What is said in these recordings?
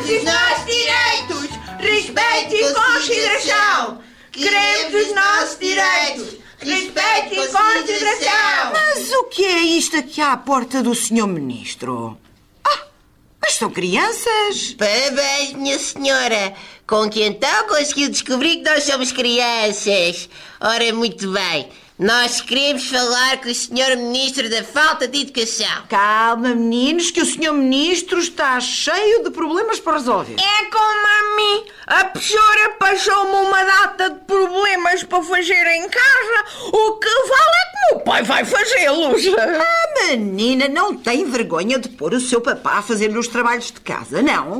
os nossos direitos! Respeito e consideração! Queremos os nossos direitos! Respeito e consideração! Mas o que é isto aqui à porta do Sr. Ministro? Mas são crianças! Parabéns, minha senhora! Com que então conseguiu descobrir que nós somos crianças? Ora, muito bem. Nós queremos falar com o Sr. Ministro da Falta de Educação. Calma, meninos, que o Sr. Ministro está cheio de problemas para resolver. É como a mim. A professora passou-me uma data de problemas para fazer em casa. O que vale é que o meu pai vai fazê-los. A menina não tem vergonha de pôr o seu papá a fazer-lhe os trabalhos de casa, não?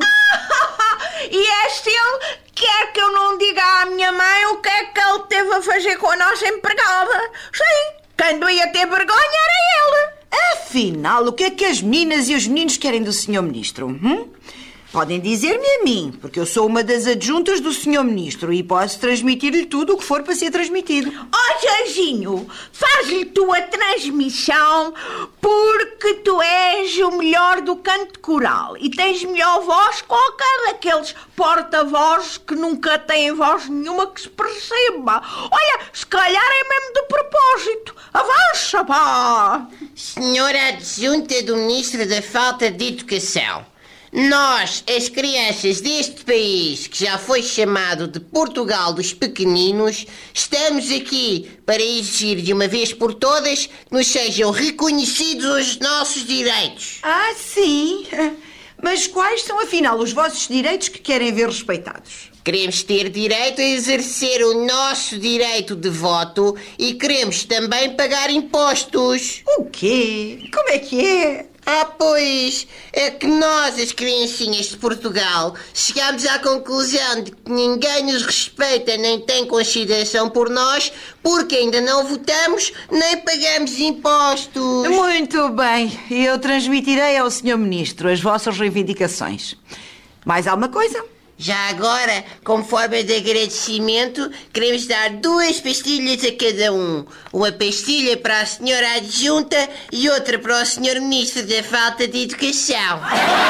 E se ele quer que eu não diga à minha mãe o que é que ele teve a fazer com a nossa empregada? Sim, quem devia ter vergonha era ele. Afinal, o que é que as meninas e os meninos querem do Sr. Ministro? Podem dizer-me a mim, porque eu sou uma das adjuntas do Sr. Ministro e posso transmitir-lhe tudo o que for para ser transmitido. Jorginho, faz-lhe tu a transmissão porque tu és o melhor do canto coral e tens melhor voz que qualquer daqueles porta-vozes que nunca têm voz nenhuma que se perceba. Olha, se calhar é mesmo de propósito. Avança, pá! Senhora adjunta do Ministro da Falta de Educação, nós, as crianças deste país, que já foi chamado de Portugal dos pequeninos, estamos aqui para exigir de uma vez por todas que nos sejam reconhecidos os nossos direitos. Ah, sim. Mas quais são, afinal, os vossos direitos que querem ver respeitados? Queremos ter direito a exercer o nosso direito de voto e queremos também pagar impostos. O quê? Como é que é? Pois, é que nós, as criancinhas de Portugal, chegámos à conclusão de que ninguém nos respeita nem tem consideração por nós porque ainda não votamos nem pagamos impostos. Muito bem, eu transmitirei ao Sr. Ministro as vossas reivindicações. Mais alguma coisa? Já agora, como forma de agradecimento, queremos dar 2 pastilhas a cada um. Uma pastilha para a senhora adjunta e outra para o Sr. Ministro da Falta de Educação.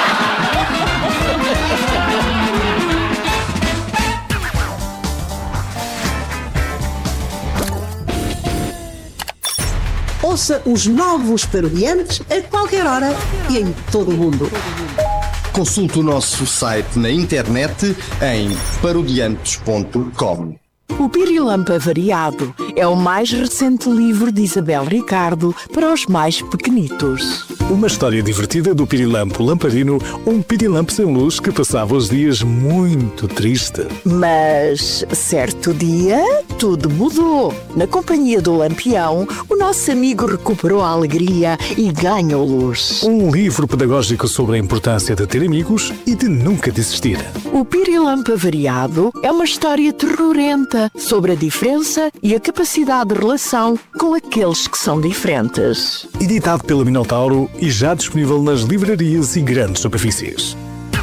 Ouça os novos Parodiantes a qualquer hora e em todo o mundo. Consulte o nosso site na internet em parodiantes.com. O Pirilampo Avariado é o mais recente livro de Isabel Ricardo para os mais pequenitos. Uma história divertida do Pirilampo Lamparino, um pirilampo sem luz que passava os dias muito triste. Mas, certo dia, tudo mudou. Na companhia do Lampião, o nosso amigo recuperou a alegria e ganhou luz. Um livro pedagógico sobre a importância de ter amigos e de nunca desistir. O Pirilampo Avariado é uma história terrorenta sobre a diferença e a capacidade de relação com aqueles que são diferentes. Editado pela Minotauro e já disponível nas livrarias e grandes superfícies.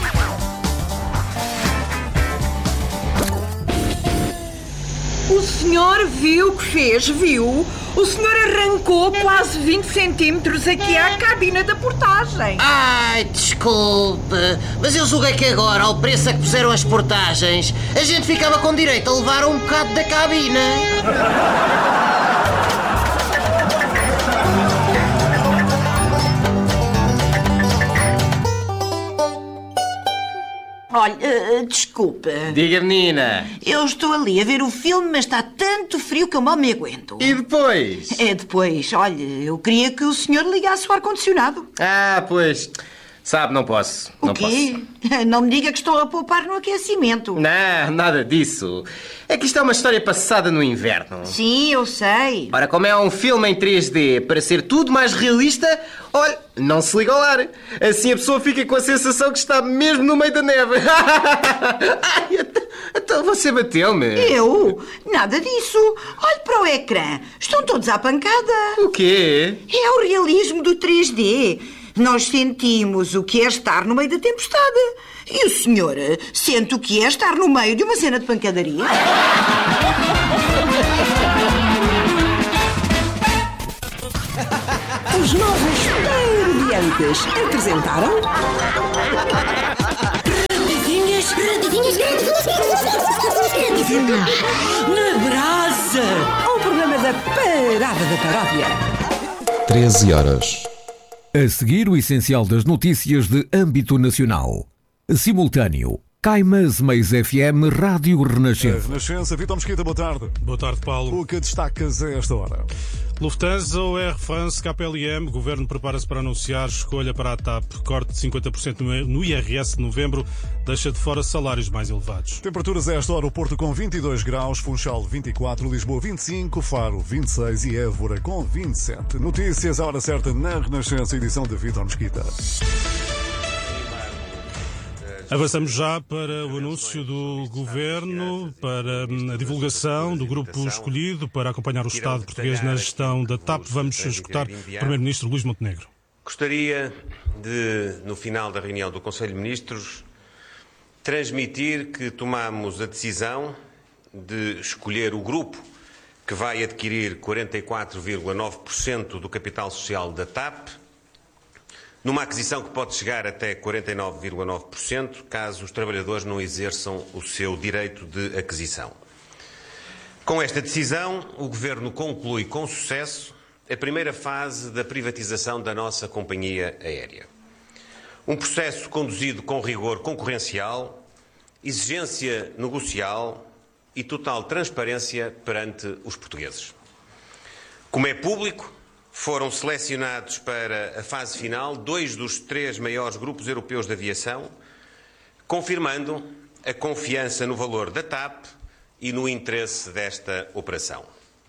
O senhor viu o que fez, viu? O senhor arrancou quase 20 centímetros aqui à cabina da portagem. Ai, desculpe, mas eu julguei que agora, ao preço a que puseram as portagens, a gente ficava com direito a levar um bocado da cabina. Olha, desculpa. Diga, menina. Eu estou ali a ver o filme, mas está tanto frio que eu mal me aguento. E depois? Depois, olha, eu queria que o senhor ligasse o ar-condicionado. Pois. Sabe, não posso. O quê? Não me diga que estou a poupar no aquecimento. Não, nada disso. É que isto é uma história passada no inverno. Sim, eu sei. Ora, como é um filme em 3D, para ser tudo mais realista, olha, não se liga ao ar. Assim a pessoa fica com a sensação que está mesmo no meio da neve. Ai, então você bateu-me. Eu? Nada disso. Olhe para o ecrã. Estão todos à pancada. O quê? É o realismo do 3D. Nós sentimos o que é estar no meio da tempestade. E o senhor sente o que é estar no meio de uma cena de pancadaria? Os novos Parodiantes apresentaram... Na brasa! O programa da Parada da Paródia. 13 horas. A seguir, o essencial das notícias de âmbito nacional. Simultâneo. Caimas Mais FM, Rádio Renascença. Renascença, Vitor Mesquita, boa tarde. Boa tarde, Paulo. O que destacas a esta hora? Lufthansa ou Air France, KPLM, o Governo prepara-se para anunciar escolha para a TAP. Corte de 50% no IRS de novembro, deixa de fora salários mais elevados. Temperaturas a esta hora, o Porto com 22 graus, Funchal 24, Lisboa 25, Faro 26 e Évora com 27. Notícias à hora certa na Renascença, edição de Vitor Mesquita. Avançamos já para o anúncio do Governo, para a divulgação do grupo escolhido para acompanhar o Estado português na gestão da TAP. Vamos escutar o Primeiro-Ministro Luís Montenegro. Gostaria de, no final da reunião do Conselho de Ministros, transmitir que tomamos a decisão de escolher o grupo que vai adquirir 44,9% do capital social da TAP, numa aquisição que pode chegar até 49,9%, caso os trabalhadores não exerçam o seu direito de aquisição. Com esta decisão, o Governo conclui com sucesso a primeira fase da privatização da nossa companhia aérea. Um processo conduzido com rigor concorrencial, exigência negocial e total transparência perante os portugueses. Como é público, foram selecionados para a fase final 2 dos 3 maiores grupos europeus de aviação, confirmando a confiança no valor da TAP e no interesse desta operação.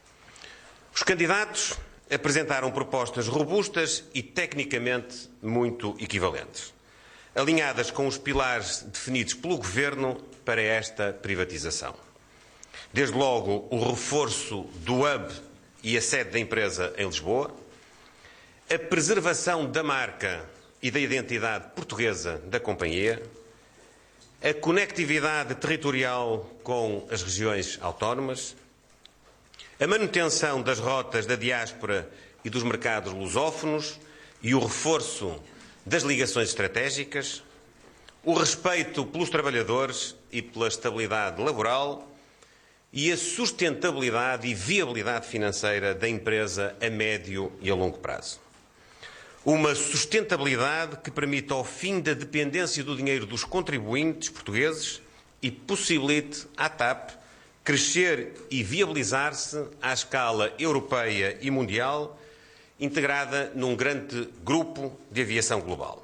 Os candidatos apresentaram propostas robustas e tecnicamente muito equivalentes, alinhadas com os pilares definidos pelo Governo para esta privatização. Desde logo, o reforço do hub e a sede da empresa em Lisboa, a preservação da marca e da identidade portuguesa da companhia, a conectividade territorial com as regiões autónomas, a manutenção das rotas da diáspora e dos mercados lusófonos e o reforço das ligações estratégicas, o respeito pelos trabalhadores e pela estabilidade laboral e a sustentabilidade e viabilidade financeira da empresa a médio e a longo prazo. Uma sustentabilidade que permita o fim da dependência do dinheiro dos contribuintes portugueses e possibilite à TAP crescer e viabilizar-se à escala europeia e mundial, integrada num grande grupo de aviação global.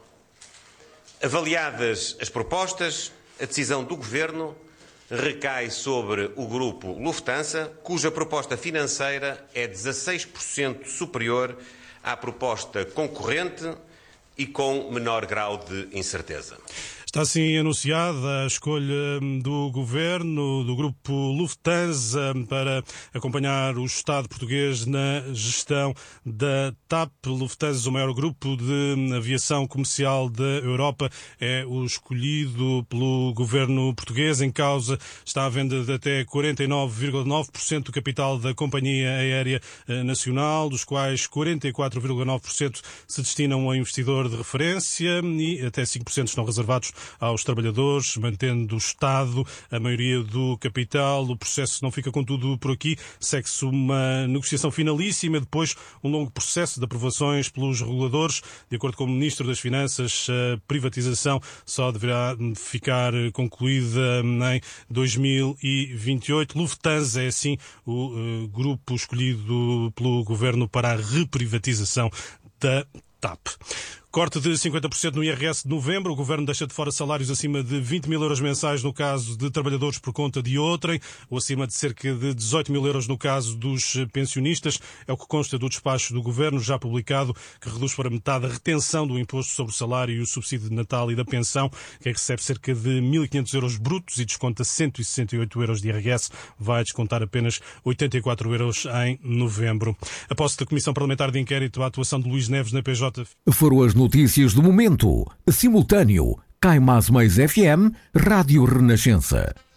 Avaliadas as propostas, a decisão do Governo recai sobre o grupo Lufthansa, cuja proposta financeira é 16% superior à proposta concorrente e com menor grau de incerteza. Está assim anunciada a escolha do Governo, do grupo Lufthansa, para acompanhar o Estado português na gestão da TAP. Lufthansa, o maior grupo de aviação comercial da Europa, é o escolhido pelo Governo português. Em causa está a venda de até 49,9% do capital da Companhia Aérea Nacional, dos quais 44,9% se destinam a investidor de referência e até 5% estão reservados aos trabalhadores, mantendo o Estado a maioria do capital. O processo não fica, contudo, por aqui. Segue-se uma negociação finalíssima, depois um longo processo de aprovações pelos reguladores. De acordo com o Ministro das Finanças, a privatização só deverá ficar concluída em 2028. Lufthansa é, assim, o grupo escolhido pelo Governo para a reprivatização da TAP. Corte de 50% no IRS de novembro. O Governo deixa de fora salários acima de 20 mil euros mensais no caso de trabalhadores por conta de outrem, ou acima de cerca de 18 mil euros no caso dos pensionistas. É o que consta do despacho do Governo, já publicado, que reduz para metade a retenção do imposto sobre o salário e o subsídio de Natal e da pensão. Quem recebe cerca de 1.500 euros brutos e desconta 168 euros de IRS vai descontar apenas 84 euros em novembro. A posse da Comissão Parlamentar de Inquérito à atuação de Luís Neves na PJ. Foram as notícias do momento. Simultâneo. Caimas Mais FM, Rádio Renascença.